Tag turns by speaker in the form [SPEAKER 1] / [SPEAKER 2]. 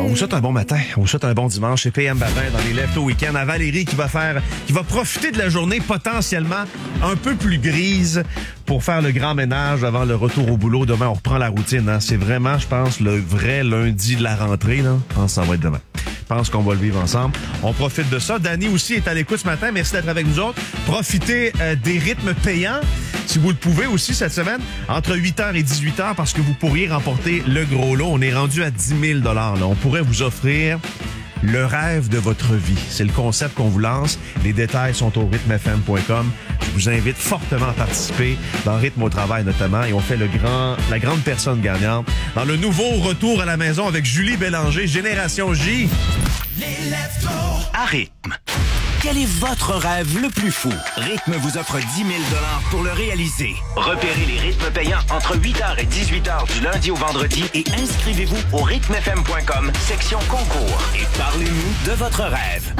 [SPEAKER 1] On vous souhaite un bon matin, on vous souhaite un bon dimanche. C'est PM Babin dans les Leftos Week-end à Valérie qui va profiter de la journée potentiellement un peu plus grise pour faire le grand ménage avant le retour au boulot. Demain, on reprend la routine. Hein. C'est vraiment, je pense, le vrai lundi de la rentrée. Là. Je pense que ça va être demain. Je pense qu'on va le vivre ensemble. On profite de ça. Danny aussi est à l'écoute ce matin. Merci d'être avec nous autres. Profitez des rythmes payants, si vous le pouvez aussi cette semaine, entre 8h et 18h, parce que vous pourriez remporter le gros lot. On est rendu à 10 000 $. On pourrait vous offrir le rêve de votre vie. C'est le concept qu'on vous lance. Les détails sont au rythmefm.com. Je vous invite fortement à participer dans Rythme au travail notamment. Et on fait la grande personne gagnante dans le nouveau retour à la maison avec Julie Bélanger, Génération J.
[SPEAKER 2] Les Leftos à Rythme. Quel est votre rêve le plus fou? Rythme vous offre 10 000 $ pour le réaliser. Repérez les rythmes payants entre 8h et 18h du lundi au vendredi et inscrivez-vous au rythmefm.com, section concours. Et parlez-nous de votre rêve.